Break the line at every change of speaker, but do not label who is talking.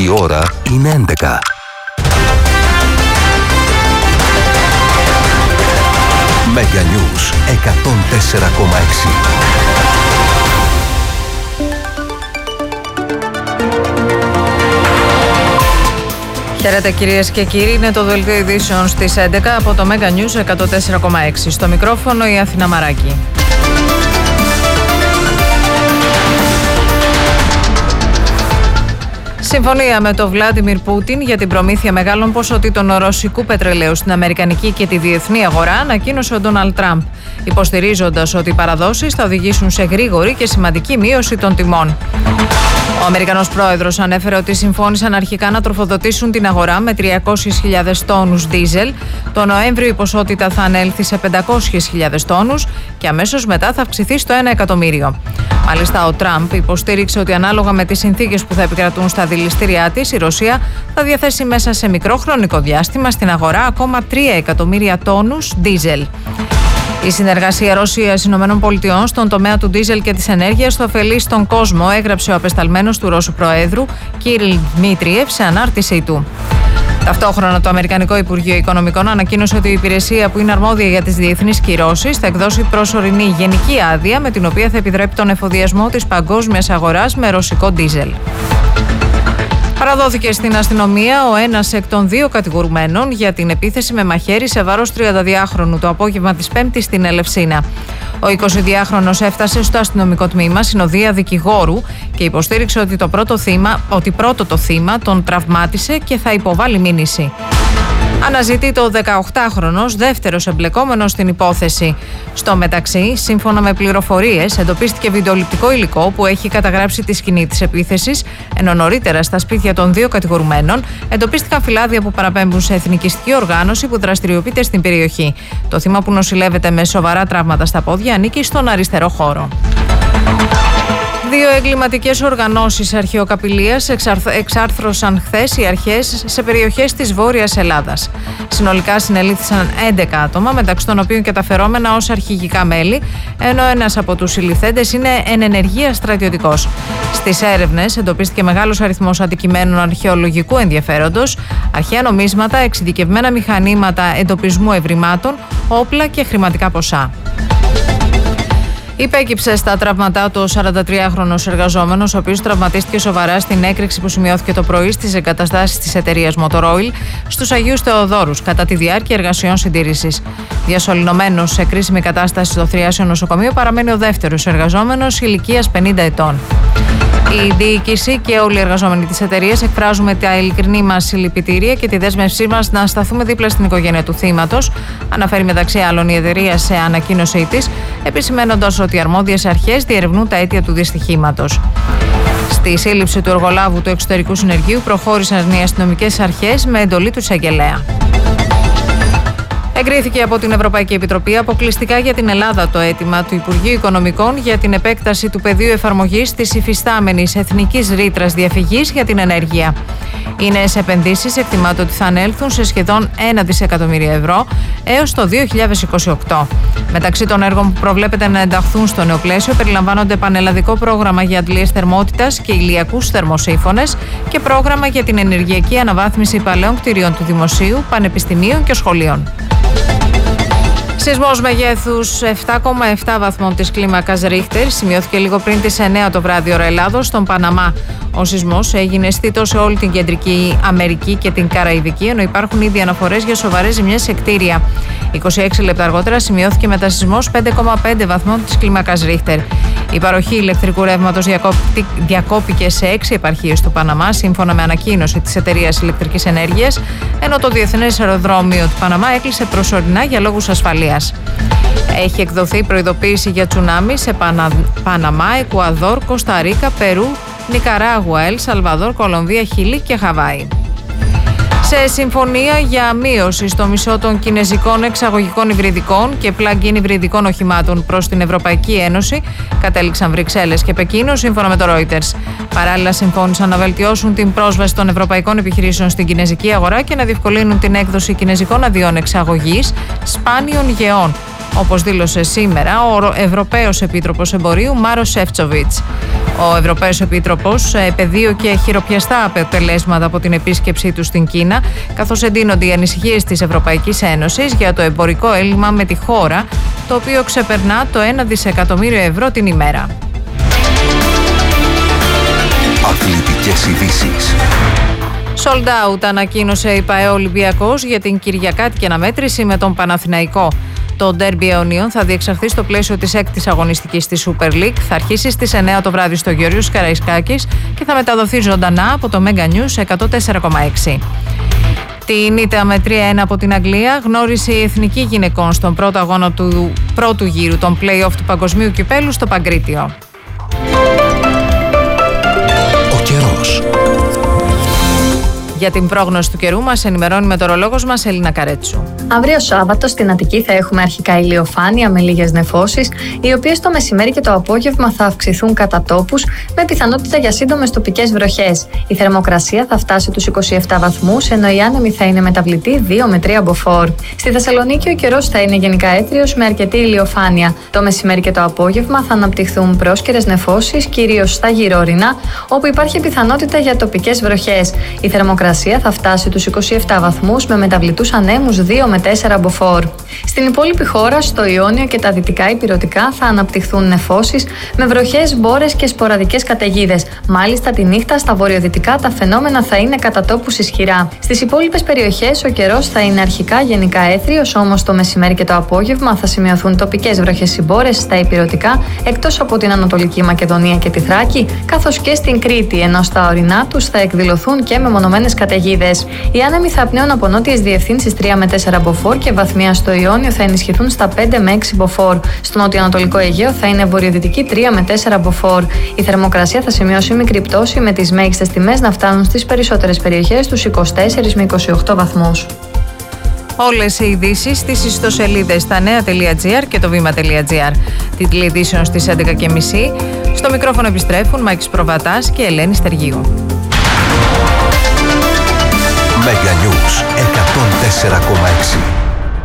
Η ώρα είναι 11. Mega News 104,6.
Χαίρετε κυρίες και κύριοι, είναι το δελτίο ειδήσεων στις 11 από το Mega News 104,6. Στο μικρόφωνο η Αθηνά Μαράκη. Συμφωνία με τον Βλάντιμιρ Πούτιν για την προμήθεια μεγάλων ποσοτήτων ρωσικού πετρελαίου στην αμερικανική και τη διεθνή αγορά ανακοίνωσε ο Ντόναλντ Τραμπ, υποστηρίζοντας ότι οι παραδόσεις θα οδηγήσουν σε γρήγορη και σημαντική μείωση των τιμών. Ο Αμερικανός πρόεδρος ανέφερε ότι συμφώνησαν αρχικά να τροφοδοτήσουν την αγορά με 300.000 τόνους ντίζελ. Το Νοέμβριο η ποσότητα θα ανέλθει σε 500.000 τόνους και αμέσως μετά θα αυξηθεί στο 1 εκατομμύριο. Μάλιστα, ο Τραμπ υποστήριξε ότι ανάλογα με τις συνθήκες που θα επικρατούν στα δηληστήριά της, η Ρωσία θα διαθέσει μέσα σε μικρό χρονικό διάστημα στην αγορά ακόμα 3 εκατομμύρια τόνους ντίζελ. Η συνεργασία Ρωσίας-ΗΠΑ στον τομέα του ντίζελ και της ενέργειας θα ωφελεί στον κόσμο, έγραψε ο απεσταλμένος του Ρώσου Προέδρου, Κυρίλ Δημήτριεφ, σε ανάρτησή του. Ταυτόχρονα, το Αμερικανικό Υπουργείο Οικονομικών ανακοίνωσε ότι η υπηρεσία που είναι αρμόδια για τις διεθνείς κυρώσεις θα εκδώσει προσωρινή γενική άδεια με την οποία θα επιτρέπει τον εφοδιασμό της παγκόσμιας αγοράς με ρωσικό ντίζελ. Παραδόθηκε στην αστυνομία ο ένας εκ των δύο κατηγορουμένων για την επίθεση με μαχαίρι σε βάρος 32χρονου το απόγευμα της Πέμπτης στην Ελευσίνα. Ο 22χρονος έφτασε στο αστυνομικό τμήμα συνοδεία δικηγόρου και υποστήριξε ότι πρώτο το θύμα τον τραυμάτισε και θα υποβάλει μήνυση. Αναζητεί το 18χρονος δεύτερος εμπλεκόμενος στην υπόθεση. Στο μεταξύ, σύμφωνα με πληροφορίες, εντοπίστηκε βιντεοληπτικό υλικό που έχει καταγράψει τη σκηνή της επίθεσης, ενώ νωρίτερα στα σπίτια των δύο κατηγορουμένων εντοπίστηκαν φυλάδια που παραπέμπουν σε εθνικιστική οργάνωση που δραστηριοποιείται στην περιοχή. Το θύμα, που νοσηλεύεται με σοβαρά τραύματα στα πόδια, ανήκει στον αριστερό χώρο. Δύο εγκληματικές οργανώσεις αρχαιοκαπηλείας εξάρθρωσαν χθες οι αρχές σε περιοχές της Βόρειας Ελλάδας. Συνολικά συνελήφθησαν 11 άτομα, μεταξύ των οποίων και τα φερόμενα ως αρχηγικά μέλη, ενώ ένας από τους συλληφθέντες είναι εν ενεργεία στρατιωτικός. Στις έρευνες εντοπίστηκε μεγάλος αριθμός αντικειμένων αρχαιολογικού ενδιαφέροντος, αρχαία νομίσματα, εξειδικευμένα μηχανήματα εντοπισμού ευρημάτων, όπλα και χρηματικά ποσά. Υπέκυψε στα τραύματά του ο 43χρονος εργαζόμενος, ο οποίος τραυματίστηκε σοβαρά στην έκρηξη που σημειώθηκε το πρωί στις εγκαταστάσεις της εταιρείας Motoroil στους Αγίους Θεοδόρους κατά τη διάρκεια εργασιών συντήρησης. Διασωληνωμένος σε κρίσιμη κατάσταση στο Θριάσιο νοσοκομείο παραμένει ο δεύτερος εργαζόμενος ηλικίας 50 ετών. Η διοίκηση και όλοι οι εργαζόμενοι της εταιρείας εκφράζουμε τα ειλικρινή μας συλληπιτήρια και τη δέσμευσή μας να σταθούμε δίπλα στην οικογένεια του θύματος, αναφέρει μεταξύ άλλων η εταιρεία σε ανακοίνωσή της, επισημαίνοντας ότι οι αρμόδιες αρχές διερευνούν τα αίτια του δυστυχήματος. Στη σύλληψη του εργολάβου του εξωτερικού συνεργείου προχώρησαν οι αστυνομικές αρχές με εντολή του εισαγγελέα. Εγκρίθηκε από την Ευρωπαϊκή Επιτροπή αποκλειστικά για την Ελλάδα το αίτημα του Υπουργείου Οικονομικών για την επέκταση του πεδίου εφαρμογής της υφιστάμενης εθνικής ρήτρας διαφυγής για την ενέργεια. Οι νέες επενδύσεις εκτιμάται ότι θα ανέλθουν σε σχεδόν 1 δισεκατομμύριο ευρώ έως το 2028. Μεταξύ των έργων που προβλέπεται να ενταχθούν στο νέο πλαίσιο περιλαμβάνονται πανελλαδικό πρόγραμμα για αντλίες θερμότητας και ηλιακούς θερμοσύφωνες και πρόγραμμα για την ενεργειακή αναβάθμιση παλαιών κτηρίων του δημοσίου, πανεπιστημίων και σχολείων. Σεισμός μεγέθους 7,7 βαθμών της κλίμακας Ρίχτερ σημειώθηκε λίγο πριν τις 9 το βράδυ ώρα Ελλάδος στον Παναμά. Ο σεισμός έγινε αισθητός σε όλη την Κεντρική Αμερική και την Καραϊβική, ενώ υπάρχουν ήδη αναφορές για σοβαρές ζημιές σε κτίρια. 26 λεπτά αργότερα σημειώθηκε μετασεισμός 5,5 βαθμών της κλίμακας Ρίχτερ. Η παροχή ηλεκτρικού ρεύματος διακόπηκε σε 6 επαρχίες του Παναμά, σύμφωνα με ανακοίνωση της εταιρείας ηλεκτρικής ενέργειας, ενώ το Διεθνές Αεροδρόμιο του Παναμά έκλεισε προσωρινά για λόγους ασφαλείας. Έχει εκδοθεί προειδοποίηση για τσουνάμι σε Παναμά, Εκουαδόρ, Κώστα Ρίκα, Περού, Νικαράγουα, Ελ Σαλβαδόρ, Κολομβία, Χιλή και Χαβάη. Σε συμφωνία για μείωση στο μισό των κινεζικών εξαγωγικών υβριδικών και plug-in υβριδικών οχημάτων προς την Ευρωπαϊκή Ένωση κατέληξαν Βρυξέλλες και Πεκίνο, σύμφωνα με το Reuters. Παράλληλα, συμφώνησαν να βελτιώσουν την πρόσβαση των ευρωπαϊκών επιχειρήσεων στην κινεζική αγορά και να διευκολύνουν την έκδοση κινεζικών αδειών εξαγωγής σπάνιων γεών, όπως δήλωσε σήμερα ο Ευρωπαίος Επίτροπος Εμπορίου Μάρος Σεφτσοβίτς. Ο Ευρωπαίος Επίτροπος επεδίωκε χειροπιαστά αποτελέσματα από την επίσκεψή του στην Κίνα, καθώς εντείνονται οι ανησυχίες της Ευρωπαϊκής Ένωσης για το εμπορικό έλλειμμα με τη χώρα, το οποίο ξεπερνά το 1 δισεκατομμύριο ευρώ την ημέρα.
Αθλητικές ειδήσεις.
Sold out ανακοίνωσε η ΠΑΕ Ολυμπιακός για την Κυριακάτικη αναμέτρηση με τον Παναθηναϊκό. Το ντέρμπι αιωνίων θα διεξαχθεί στο πλαίσιο της 6ης αγωνιστικής της Super League. Θα αρχίσει στις 9 το βράδυ στο Γεώργιος Καραϊσκάκης και θα μεταδοθεί ζωντανά από το Mega News 104,6. Την ήττα με 3-1 από την Αγγλία γνώρισε η Εθνική Γυναικών στον πρώτο αγώνα του πρώτου γύρου των play-off του Παγκοσμίου Κυπέλλου στο Παγκρίτιο.
Ο καιρός.
Για την πρόγνωση του καιρού μας ενημερώνει η μετεωρολόγος μας Ελίνα Καρέτσου.
Αύριο Σάββατο στην Αττική θα έχουμε αρχικά ηλιοφάνεια με λίγες νεφώσεις, οι οποίες το μεσημέρι και το απόγευμα θα αυξηθούν κατά τόπους, με πιθανότητα για σύντομες τοπικές βροχές. Η θερμοκρασία θα φτάσει τους 27 βαθμούς, ενώ η άνεμη θα είναι μεταβλητή 2 με 3 μποφόρ. Στη Θεσσαλονίκη ο καιρός θα είναι γενικά έθριος με αρκετή ηλιοφάνεια. Το μεσημέρι και το απόγευμα θα αναπτυχθούν πρόσκαιρες νεφώσεις, κυρίως στα γυρόρεινα, όπου υπάρχει πιθανότητα για τοπικές βροχές. Η θερμοκρασία θα φτάσει τους 27 βαθμούς με μεταβλητούς ανέμους 2 με 4 μποφόρ. Στην υπόλοιπη χώρα, στο Ιόνιο και τα δυτικά ηπειρωτικά θα αναπτυχθούν νεφώσεις με βροχές, μπόρες και σποραδικές καταιγίδες. Μάλιστα, τη νύχτα στα βορειοδυτικά τα φαινόμενα θα είναι κατά τόπους ισχυρά. Στις υπόλοιπες περιοχές ο καιρός θα είναι αρχικά γενικά έθριος, όμως το μεσημέρι και το απόγευμα θα σημειωθούν τοπικές βροχές ή μπόρες στα ηπειρωτικά, εκτός από την Ανατολική Μακεδονία και τη Θράκη, καθώς και στην Κρήτη, ενώ στα ορεινά τους θα εκδηλωθούν και μεμονωμένες καταιγίδες. Οι άνεμοι θα πνέουν από νότιες διευθύνσεις 3 με 4 μποφόρ και βαθμία στο Ιόνιο θα ενισχυθούν στα 5 με 6 μποφόρ. Στο νοτιοανατολικό Αιγαίο θα είναι βορειοδυτική 3 με 4 μποφόρ. Η θερμοκρασία θα σημειώσει μικρή πτώση, με τις μέγιστες τιμές να φτάνουν στις περισσότερες περιοχές τους 24 με 28 βαθμούς.
Όλες οι ειδήσεις στις ιστοσελίδες stanea.gr και το vima.gr. Τίτλοι ειδήσεων στις 11.30. Στο μικρόφωνο επιστρέφουν Μάκης Προβατάς και Ελένη Στεργίου.
Mega News 104,6.